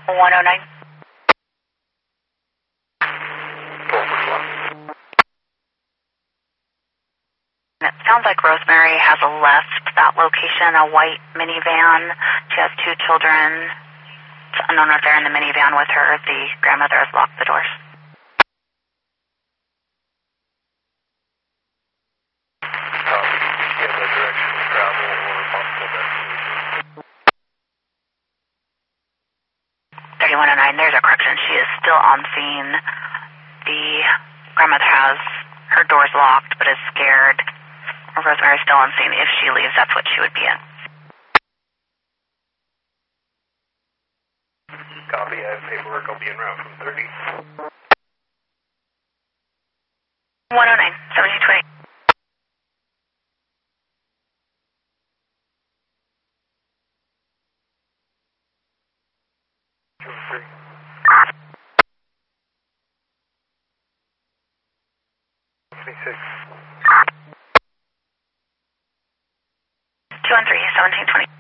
109. It sounds like Rosemary has left that location, a white minivan. She has 2 children. It's unknown if they're in the minivan with her. The grandmother has locked the doors. Give a direction of travel or possible destination. 3109, there's a correction. She is still on scene. The grandmother has her doors locked but is scared. Rosemary's still on scene. If she leaves, that's what she would be in. Copy. I have paperwork. I'll be en route from 30. 109, 1720. Three. 26. 213, 1720.